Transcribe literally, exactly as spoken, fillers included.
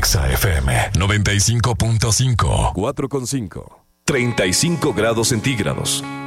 Exa F M noventa y cinco punto cinco. cuatro con cinco. treinta y cinco grados centígrados.